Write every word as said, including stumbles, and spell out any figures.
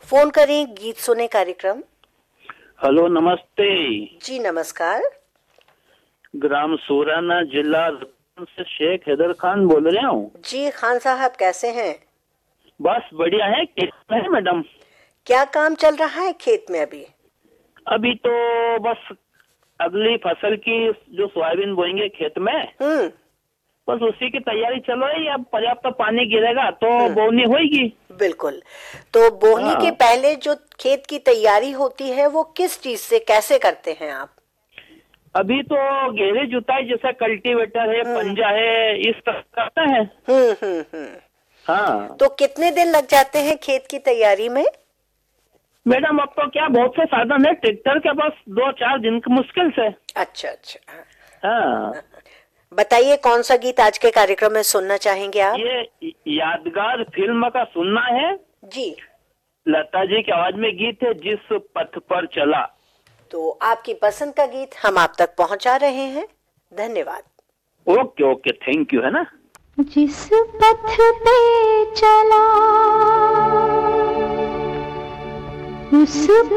Phone करें गीत सुने कार्यक्रम। हेलो, नमस्ते जी नमस्कार। ग्राम सोराना, जिला रतन से शेख हैदर खान बोल रहे हूँ। जी खान साहब, कैसे हैं? बस बढ़िया है। खेत में है मैडम। क्या काम चल रहा है खेत में अभी? अभी तो बस अगली फसल की जो सोयाबीन बोएंगे खेत में, हम्म बस उसी की तैयारी चल रही है। अब पर्याप्त पानी गिरेगा तो बोनी होगी। बिल्कुल। तो बोनी हाँ, के पहले जो खेत की तैयारी होती है वो किस चीज से कैसे करते हैं आप? अभी तो गहरी जुताई जैसा कल्टीवेटर है, पंजा है, इस तरह करते हैं। हम्म हम्म हम्म हाँ तो कितने दिन लग जाते हैं खेत की तैयारी में? मैडम, अब तो क्या बहुत से साधन है, ट्रैक्टर के बस दो चार दिन की मुश्किल से। अच्छा अच्छा। हाँ, बताइए कौन सा गीत आज के कार्यक्रम में सुनना चाहेंगे आप? ये यादगार फिल्म का सुनना है। जी, लता जी की आवाज में गीत है, जिस पथ पर चला। तो आपकी पसंद का गीत हम आप तक पहुंचा रहे हैं। धन्यवाद। ओके ओके, थैंक यू, है ना। जिस पथ पे चला उस